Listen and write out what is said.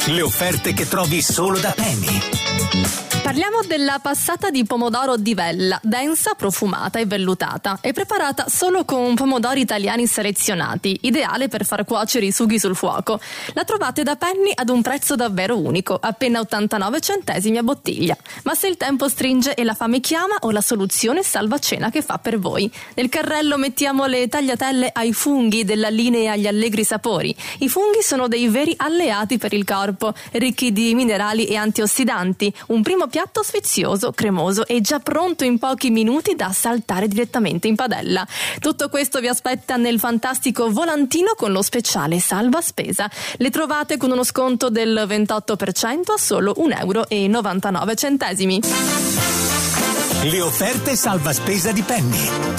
Le offerte che trovi solo da Penny. Parliamo della passata di pomodoro di Vella, densa, profumata e vellutata. È preparata solo con pomodori italiani selezionati, ideale per far cuocere i sughi sul fuoco. La trovate da Penny ad un prezzo davvero unico, appena 89 centesimi a bottiglia. Ma se il tempo stringe e la fame chiama, ho la soluzione salvacena che fa per voi. Nel carrello mettiamo le tagliatelle ai funghi della linea agli allegri sapori. I funghi sono dei veri alleati per il corpo, ricchi di minerali e antiossidanti. Un primo piatto sfizioso, cremoso e già pronto in pochi minuti da saltare direttamente in padella. Tutto questo vi aspetta nel fantastico volantino con lo speciale salva spesa. Le trovate con uno sconto del 28% a solo €1,99. Le offerte salva spesa di Penny.